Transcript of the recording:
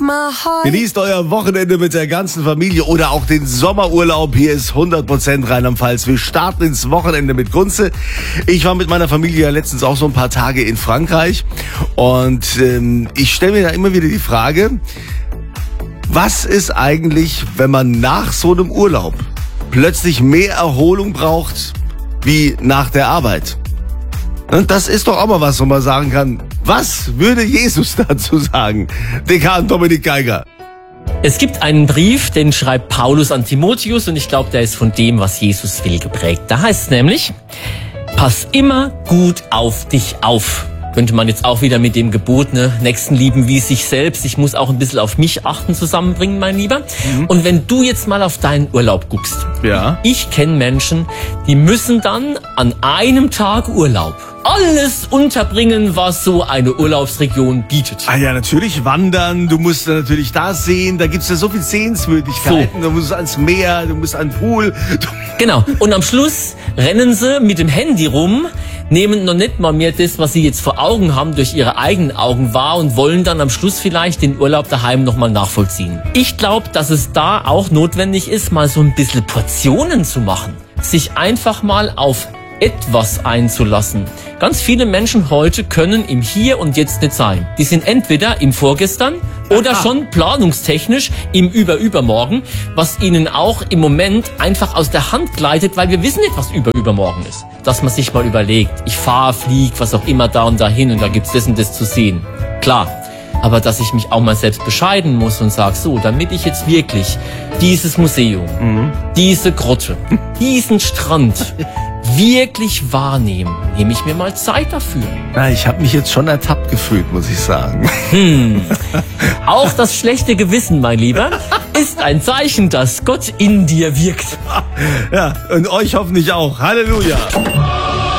Genießt euer Wochenende mit der ganzen Familie oder auch den Sommerurlaub. Hier ist 100% Rheinland-Pfalz. Wir starten ins Wochenende mit Kunze. Ich war mit meiner Familie ja letztens auch so ein paar Tage in Frankreich. Und ich stelle mir da immer wieder die Frage, was ist eigentlich, wenn man nach so einem Urlaub plötzlich mehr Erholung braucht wie nach der Arbeit? Und das ist doch auch mal was, wo man sagen kann, was würde Jesus dazu sagen? Dekan Dominik Geiger. Es gibt einen Brief, den schreibt Paulus an Timotheus und ich glaube, der ist von dem, was Jesus will, geprägt. Da heißt es nämlich, pass immer gut auf dich auf. Könnte man jetzt auch wieder mit dem Gebot, Nächsten lieben wie sich selbst. Ich muss auch ein bisschen auf mich achten, zusammenbringen, mein Lieber. Und wenn du jetzt mal auf deinen Urlaub guckst. Ja. Ich kenne Menschen, die müssen dann an einem Tag Urlaub alles unterbringen, was so eine Urlaubsregion bietet. Ah ja, natürlich wandern, du musst natürlich da sehen, da gibt's ja so viel Sehenswürdigkeiten, Du musst ans Meer, du musst an den Pool. Genau, und am Schluss rennen sie mit dem Handy rum, nehmen noch nicht mal mehr das, was sie jetzt vor Augen haben, durch ihre eigenen Augen wahr und wollen dann am Schluss vielleicht den Urlaub daheim nochmal nachvollziehen. Ich glaube, dass es da auch notwendig ist, mal so ein bisschen Portionen zu machen. Sich einfach mal auf etwas einzulassen. Ganz viele Menschen heute können im Hier und Jetzt nicht sein. Die sind entweder im Vorgestern oder schon planungstechnisch im Übermorgen, was ihnen auch im Moment einfach aus der Hand gleitet, weil wir wissen nicht, was übermorgen ist. Dass man sich mal überlegt, ich fahre, fliege, was auch immer da und dahin und da gibt's das und das zu sehen. Klar. Aber dass ich mich auch mal selbst bescheiden muss und sage, so, damit ich jetzt wirklich dieses Museum, diese Grotte, diesen Strand wirklich wahrnehmen, nehme ich mir mal Zeit dafür. Ja, ich habe mich jetzt schon ertappt gefühlt, muss ich sagen. Auch das schlechte Gewissen, mein Lieber, ist ein Zeichen, dass Gott in dir wirkt. Ja, und euch hoffentlich auch. Halleluja.